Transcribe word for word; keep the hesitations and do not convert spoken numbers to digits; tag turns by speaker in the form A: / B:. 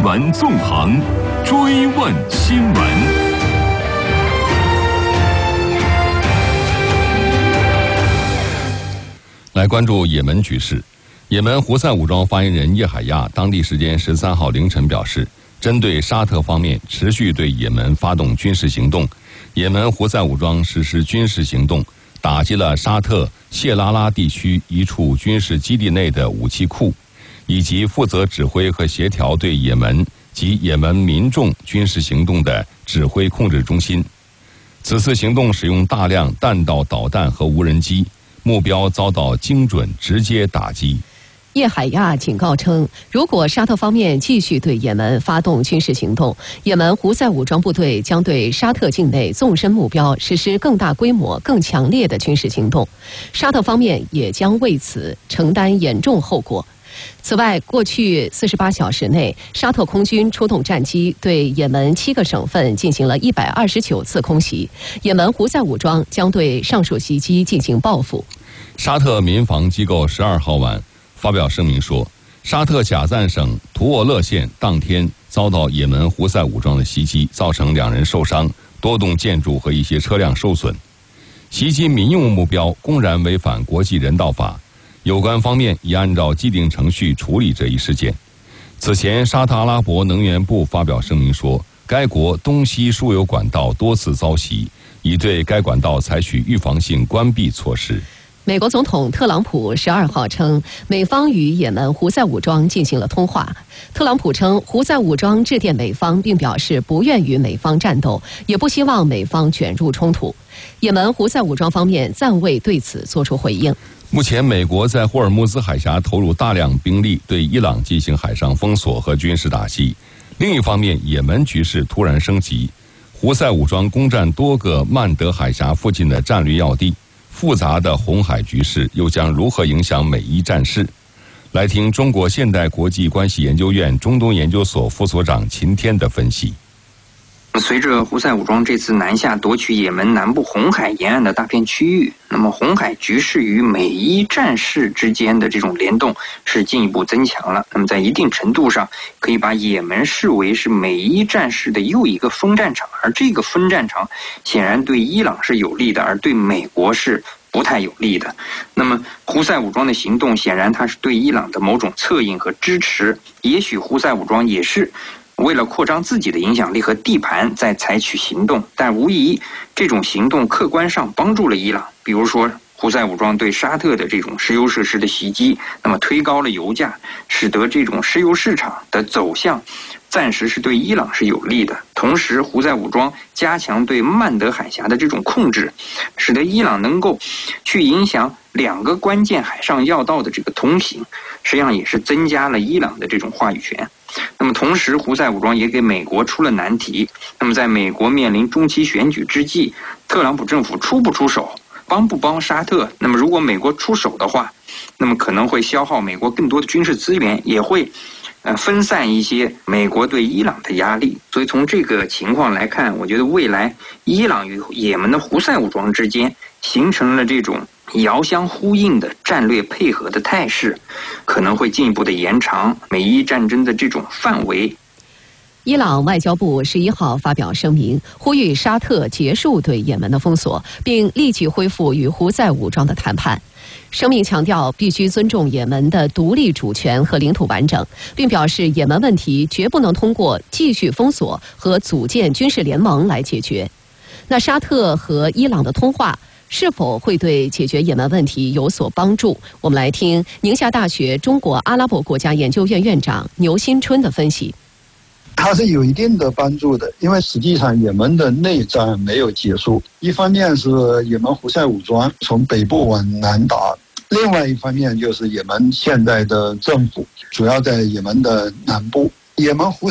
A: 闻纵横，追问新闻。来关注也门局势。也门胡塞武装发言人叶海亚当地时间十三号凌晨表示，针对沙特方面持续对也门发动军事行动，也门胡塞武装实施军事行动，打击了沙特谢拉拉地区一处军事基地内的武器库，以及负责指挥和协调对也门及也门民众军事行动的指挥控制中心。此次行动使用大量弹道导弹和无人机，目标遭到精准直接打击。
B: 叶海亚警告称，如果沙特方面继续对也门发动军事行动，也门胡塞武装部队将对沙特境内纵深目标实施更大规模、更强烈的军事行动，沙特方面也将为此承担严重后果。此外，过去四十八小时内，沙特空军出动战机对也门七个省份进行了一百二十九次空袭，也门胡塞武装将对上述袭击进行报复。
A: 沙特民防机构十二号晚发表声明说，沙特贾赞省图沃勒县当天遭到也门胡塞武装的袭击，造成两人受伤，多栋建筑和一些车辆受损。袭击民用目标公然违反国际人道法，有关方面已按照既定程序处理这一事件。此前，沙特阿拉伯能源部发表声明说，该国东西输油管道多次遭袭，已对该管道采取预防性关闭措施。
B: 美国总统特朗普十二号称，美方与也门胡塞武装进行了通话。特朗普称，胡塞武装致电美方，并表示不愿与美方战斗，也不希望美方卷入冲突。也门胡塞武装方面暂未对此作出回应。
A: 目前，美国在霍尔木兹海峡投入大量兵力，对伊朗进行海上封锁和军事打击。另一方面，也门局势突然升级，胡塞武装攻占多个曼德海峡附近的战略要地。复杂的红海局势又将如何影响美伊战事？来听中国现代国际关系研究院中东研究所副所长秦天的分析。
C: 随着胡塞武装这次南下夺取也门南部红海沿岸的大片区域，那么红海局势与美伊战事之间的这种联动是进一步增强了。那么在一定程度上，可以把也门视为是美伊战事的又一个分战场，而这个分战场显然对伊朗是有利的，而对美国是不太有利的。那么胡塞武装的行动显然它是对伊朗的某种策应和支持，也许胡塞武装也是为了扩张自己的影响力和地盘在采取行动，但无疑这种行动客观上帮助了伊朗。比如说胡塞武装对沙特的这种石油设施的袭击，那么推高了油价，使得这种石油市场的走向暂时是对伊朗是有利的。同时，胡塞武装加强对曼德海峡的这种控制，使得伊朗能够去影响两个关键海上要道的这个通行，实际上也是增加了伊朗的这种话语权。那么同时，胡塞武装也给美国出了难题。那么在美国面临中期选举之际，特朗普政府出不出手，帮不帮沙特？那么如果美国出手的话，那么可能会消耗美国更多的军事资源，也会呃分散一些美国对伊朗的压力。所以从这个情况来看，我觉得未来伊朗与也门的胡塞武装之间形成了这种遥相呼应的战略配合的态势，可能会进一步的延长美伊战争的这种范围。
B: 伊朗外交部十一号发表声明，呼吁沙特结束对也门的封锁，并立即恢复与胡塞武装的谈判。声明强调必须尊重也门的独立主权和领土完整，并表示也门问题绝不能通过继续封锁和组建军事联盟来解决。那沙特和伊朗的通话是否会对解决也门问题有所帮助？我们来听宁夏大学中国阿拉伯国家研究院院长牛新春的分析。
D: 它是有一定的帮助的，因为实际上也门的内战没有结束，一方面是也门胡塞武装从北部往南打，另外一方面就是也门现在的政府主要在也门的南部。也门胡